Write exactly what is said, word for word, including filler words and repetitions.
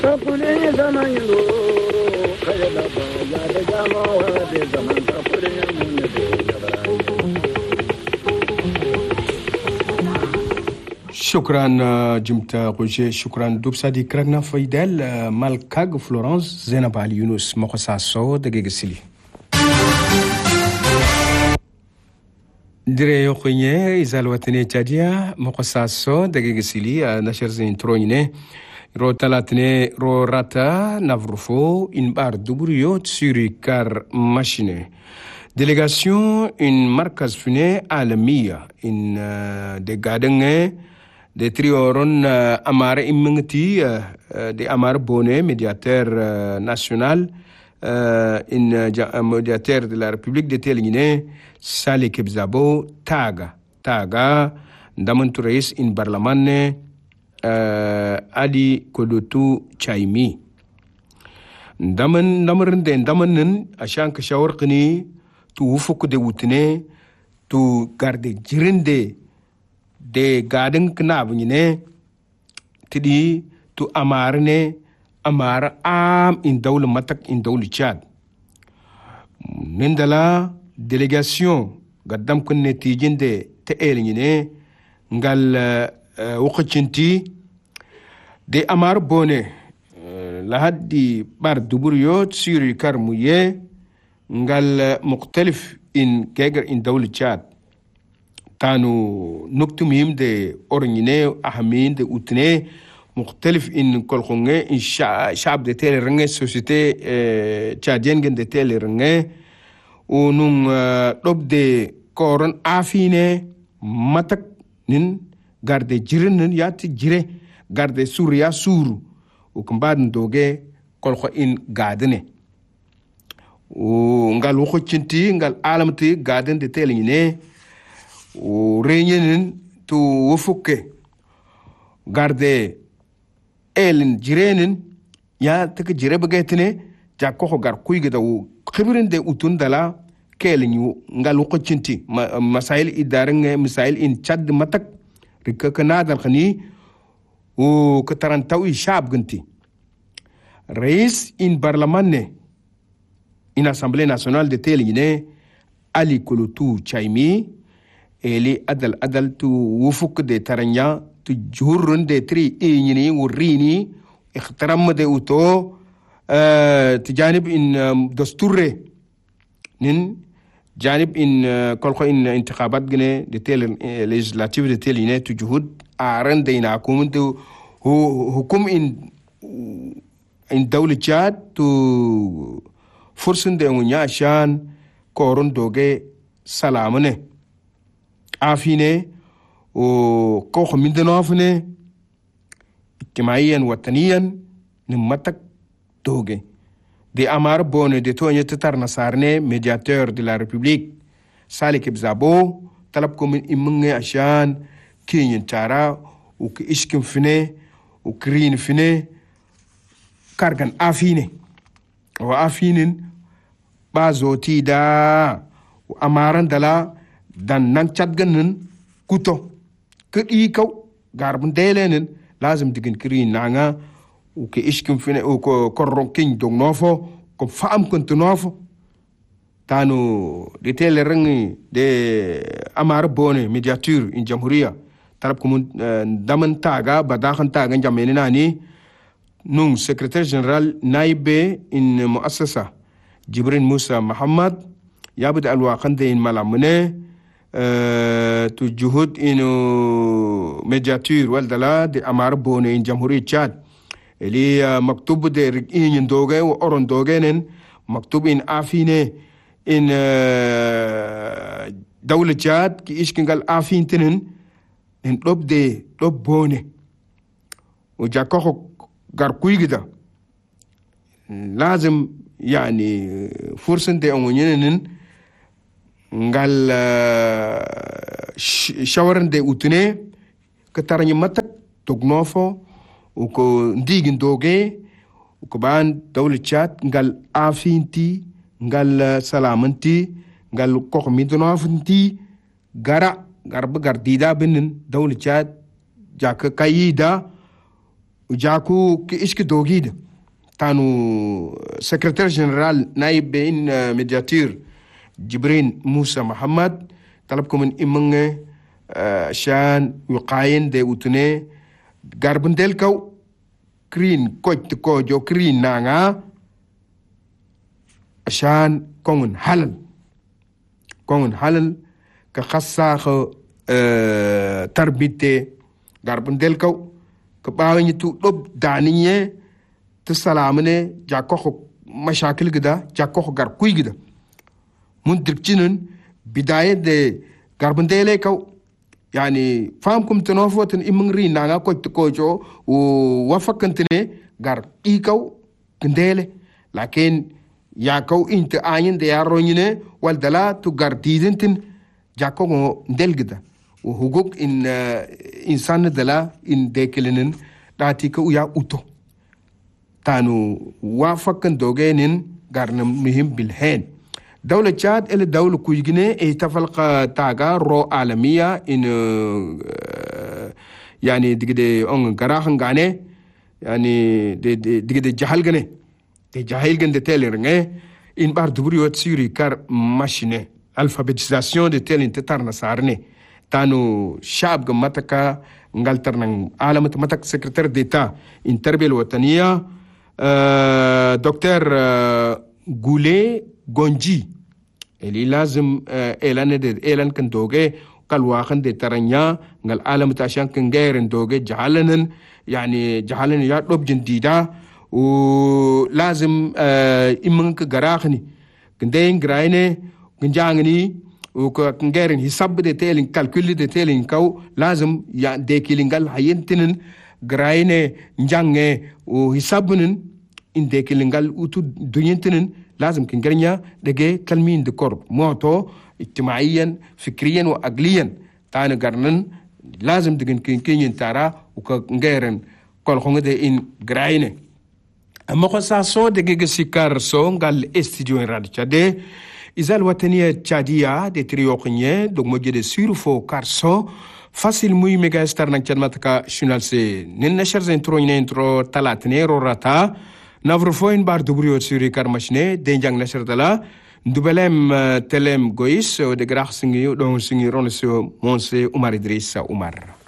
شكرا جمتا قوجي شكرا دوبسا دي كرنا فايدال مالكاغ فلورانس زينب علي يونس مقصاصو دقيق سلي دري يوخيني إزال وطني تاديا مقصاصو دقيق سلي نشر زين ترونيني رو تلاتني رو راتا نافروفو إن بار دوبريوت سوري كار ماشيني دélégation in markas fune alamiya in uh, de gadenge de trioron uh, amare imengti uh, uh, de amare Bonnet médiateur uh, national uh, in uh, médiateur de la République de Téléguinée Saleh Kebzabo taga taga ndaman tourais in barlamane uh, Ali Kodotou Chaimi ndaman ndamarinde ndamanen ashan ka shawarqni tu wufuk de wutne tu garde jirinde de gaden knab nyine tidi tu amarne amara am in dawla matak in dawla Chad nindala délégation gaddam kun netijinde te el nyine ngal wuqcinti de amar Bonnet la haddi bar duburiyot siri karmuye ngal مختلف in keger in dawla Chad tanu nuktu mihim de ornyine ahmin de utne مختلف in kolkhonge in shab de tele renge société tchadienne gen de tele renge unung dob de koron afine matak nin garde jiren yati jire garde surya suru u kumbad doge kolkho in gadene o ngal wo cinti ngal alamti gaden de telingine o reñenen to wo fukke garde elen jirenen ya tak jire bagetene jakko ko gar kuy gida wo khibirin de utun dala kelin ngal wo cinti masail idarange masail in Chad matak rikka kanadal khani o ka tarantawi shab ganti rais in barlamane in Assemblée nationale de Téléguinée Ali Kodotou Chaimi eli adal adal tu wufuk de taranya tu jurun de tri inyini wurini ikhtaram de uto tijanib in dasturre nin janib in kolko in intikhabat gine de télé législative de Téléguinée tu juhud aran de inakum tu hukum in in dawla Chad tu fursun de ngunya shan koron doge salamane afine o ko khmindano afne ijtimaiyan wataniyan nimatak doge de amar Bonnet de tonya tatar nasarne médiateur de la République Saleh Kebzabo talab ko min imunge ashan kinyin tara o ki ishkin fine o krin fine kargan afine wa afinin ba zoti da amaran dala dan nan chatganin kuto kudi kaw garbun delenen lazim digin kiri nanga o ke ishkin fine o ko korron king dong nofo ko fam kuntu nofo tanu de tele rangi de amar Bonnet médiature in jamhuriya tarab ko daman taga badakhan taga jameni nani nung secrétaire général naïbe in muassasa Jibril Musa Muhammad yabud alwaqande in malamune tu juhud inu médiature waldala de amar Bonnet in jamhuri Chad eli maktub de in doge wa oron doge nen maktub in afine in dawla Chad ki ishkingal afin tenen in dob de dob Bonnet o jakko gar kuygida lazim yani fursan de ongonyen ngal shawaran de utune ka tarani matak tognofo o ko ndigin doge o ko ban dawla Chad ngal afinti ngal salamanti ngal ko midnofanti gara garba gardida benin dawla Chad jaka kayida jaku ki iski dogid tanu secrétaire général naib in médiateur Jibrin Musa Muhammad talabkum min imange shan yuqayin de utune garbundel kaw krin koit ko jo krin nanga shan kongun halal kongun halal ka khassa kho tarbite garbundel kaw ka baawni tu dob daniye te salamne jakko mashakil gida jakko gar kuy gida mun dircinin bidayet de garbundele kaw yani famkum tenofoten imngri nanga ko ko o wafakantene gar ikaw ndele lakin ya kaw inte ayin de yaronyine wal dala tu gar didentin jakko ngo ndelgida o huguk in insan dala in dekelenen dati ko ya uto tanu wafakan dogenin garnam muhim bil hen دولة تشاد إلى دولة كويجنة تفلق تاجا رو عالمية إن يعني دقيقة أون كراهن غانة يعني دقيقة جهل غنة جهل غنة تالي رنعه إن بار دبريوت سوري كار ماشينة alphabétisation de tel interna sarne tanu شعب جمتك نقلترنا عالم متك سكرتير ديتا التربية الوطنية دكتور غولي gonji eli lazim elan de elan kan doge kal waxan de taranya ngal alam tashan kan gairen doge jahalanan yani jahalan ya dob jindida o lazim imman ka garakhni kende graine gnjangni o ka gairen hisab de telin calcul de telin kaw lazim ya de kilingal hayentinen graine njange o hisabnen inde kilingal utu dunyentinen لازم كنجرنيا دقي كلمين دكور موتو اجتماعيا فكريا وعقليا تانا قرنن لازم دقن كنكين تارا وكنجرن كل خونغ دي إن غراينة أما خصا سو دقي سيكار سو قال استديو إن رادي تشادي إذا الوطنية تشادية دي تريوخنية دوك موجي دي سيرفو كارسو فاسيل موي ميغا استرنك تشادماتكا شنال سي ننشر زين ترو ينترو تلاتني رو راتا نافرفوين بار دبريو سوري كارماشني دينجان نشرتلا دبلم تلم غويس ودغراخ سينغي دون سينغي رونسو مونسي عمر ادريس عمر